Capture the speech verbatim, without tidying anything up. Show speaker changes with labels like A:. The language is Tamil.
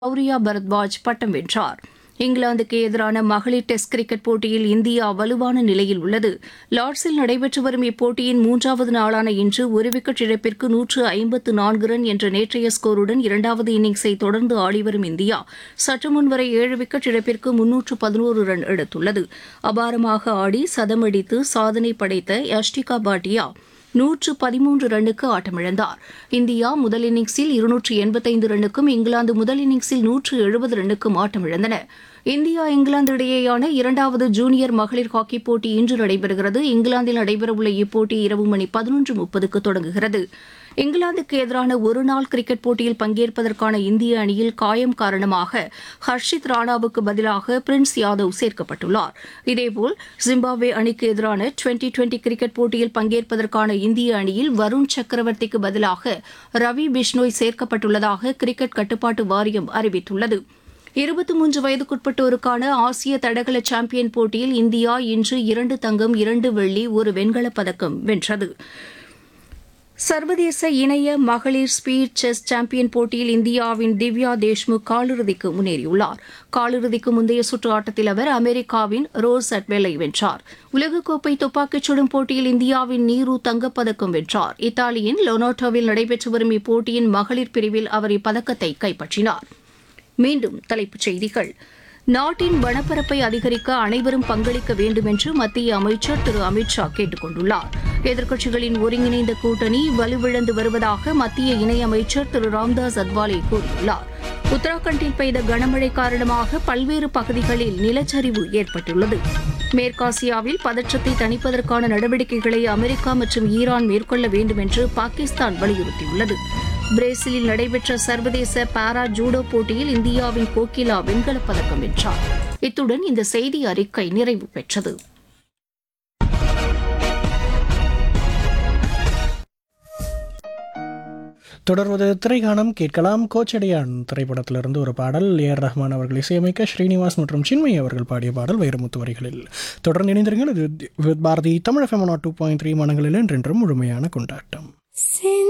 A: சௌரியா பரத்வாஜ் பட்டம் வென்றார். இங்கிலாந்துக்கு எதிரான மகளிர் டெஸ்ட் கிரிக்கெட் போட்டியில் இந்தியா வலுவான நிலையில் உள்ளது. லார்ட்ஸில் நடைபெற்று வரும் இப்போட்டியின் மூன்றாவது நாளான இன்று ஒரு விக்கெட் இழப்பிற்கு நூற்று ஐம்பத்து நான்கு ரன் என்ற நேற்றைய ஸ்கோருடன் இரண்டாவது இன்னிங்ஸை தொடர்ந்து ஆடிவரும் இந்தியா சற்று முன்வரை ஏழு விக்கெட் இழப்பிற்கு முன்னூற்று பதினோரு ரன் எடுத்துள்ளது. அபாரமாக ஆடி சதமடித்து சாதனை படைத்த யஷ்டிகா பாட்டியா நூற்று பதிமூன்று ரன்னுக்கு ஆட்டமிழந்தார். இந்தியா முதல் இன்னிங்ஸில் இருநூற்று எண்பத்தைந்து ரன்னுக்கும் இங்கிலாந்து முதல் இன்னிங்ஸில் நூற்று எழுபது ரன்னுக்கும் ஆட்டமிழந்தன. இந்தியா இங்கிலாந்து இடையேயான இரண்டாவது ஜூனியர் மகளிர் ஹாக்கி போட்டி இன்று நடைபெறுகிறது. இங்கிலாந்தில் நடைபெறவுள்ள இப்போட்டி இரவு மணி பதினொன்று முப்பதுக்கு தொடங்குகிறது. இங்கிலாந்துக்கு எதிரான ஒருநாள் கிரிக்கெட் போட்டியில் பங்கேற்பதற்கான இந்திய அணியில் காயம் காரணமாக ஹர்ஷித் ராணாவுக்கு பதிலாக பிரின்ஸ் யாதவ் சேர்க்கப்பட்டுள்ளார். இதேபோல் ஜிம்பாப்வே அணிக்கு எதிரான டுவெண்டி டுவெண்டி கிரிக்கெட் போட்டியில் பங்கேற்பதற்கான இந்திய அணியில் வருண் சக்கரவர்த்திக்கு பதிலாக ரவி பிஷ்னோய் சேர்க்கப்பட்டுள்ளதாக கிரிக்கெட் கட்டுப்பாட்டு வாரியம் அறிவித்துள்ளது. இருபத்தி மூன்று வயதுக்குட்பட்டோருக்கான ஆசிய தடகள சாம்பியன் போட்டியில் இந்தியா இன்று இரண்டு தங்கம் இரண்டு வெள்ளி ஒரு வெண்கலப் பதக்கம் வென்றது. சர்வதேச இணைய மகளிர் ஸ்பீட் செஸ் சாம்பியன் போட்டியில் இந்தியாவின் திவ்யா தேஷ்முக் காலிறுதிக்கு முன்னேறியுள்ளார். காலிறுதிக்கு முந்தைய சுற்று ஆட்டத்தில் அவர் அமெரிக்காவின் ரோஸ் அட்வெலை வென்றார். உலகக்கோப்பை துப்பாக்கிச் சுடும் போட்டியில் இந்தியாவின் நீரு தங்கப்பதக்கம் வென்றார். இத்தாலியின் லொனோட்டோவில் நடைபெற்று வரும் இப்போட்டியின் மகளிர் பிரிவில் அவர் இப்பதக்கத்தை கைப்பற்றினார். மீண்டும் தலைப்புச் செய்திகள். நாட்டின் வனப்பரப்பை அதிகரிக்க அனைவரும் பங்களிக்க வேண்டும் என்று மத்திய அமைச்சர் திரு அமித் ஷா கேட்டுக் கொண்டுள்ளார். எதிர்க்கட்சிகளின் ஒருங்கிணைந்த கூட்டணி வலுவிழந்து வருவதாக மத்திய இணையமைச்சர் திரு ராம்தாஸ் அத்வாலே கூறியுள்ளார். உத்தராகண்டில் பெய்த கனமழை காரணமாக பல்வேறு பகுதிகளில் நிலச்சரிவு ஏற்பட்டுள்ளது. மேற்காசியாவில் பதற்றத்தை தணிப்பதற்கான நடவடிக்கைகளை அமெரிக்கா மற்றும் ஈரான் மேற்கொள்ள வேண்டும் என்று பாகிஸ்தான் வலியுறுத்தியுள்ளது. பிரேசிலில் நடைபெற்ற சர்வதேச பாரா ஜூடோ போட்டியில் இந்தியாவின் கோகிலா வெண்கலப் பதக்கம் வென்றார். இத்துடன் இந்த செய்தி அறிக்கை நிறைவு பெற்றது.
B: தொடர்வது திரைகாணம் கேட்கலாம். கோச்சடையான் திரைப்படத்திலிருந்து ஒரு பாடல். ஏ ஆர் ரஹ்மான் அவர்கள் இசையமைக்க ஸ்ரீனிவாஸ் மற்றும் சின்மயி அவர்கள் பாடிய பாடல் வைரமுத்து வரிகளில். தொடர்ந்து இணைந்திருங்கள். இது Bharathi Tamil FM two point three மனங்களில் என்றென்றும் முழுமையான கொண்டாட்டம்.